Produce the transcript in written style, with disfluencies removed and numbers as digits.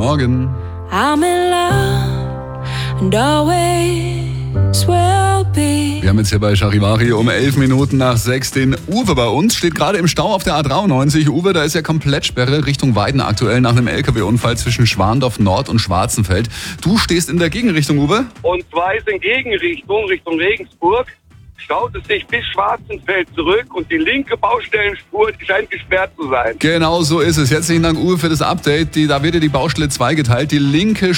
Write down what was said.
Morgen. I'm in love and always will be. Wir haben jetzt hier bei Charivari um 11 Minuten nach 6 den Uwe bei uns. Steht gerade im Stau auf der A93. Uwe, da ist ja komplett Sperre Richtung Weiden aktuell nach einem LKW-Unfall zwischen Schwandorf Nord und Schwarzenfeld. Du stehst in der Gegenrichtung, Uwe? Und zwar ist in Gegenrichtung, Richtung Regensburg, staut es sich bis Schwarzenfeld zurück und die linke Baustellenspur scheint gesperrt zu sein. Genau so ist es. Herzlichen Dank, Uwe, für das Update. Da wird dir die Baustelle zweigeteilt. Die linke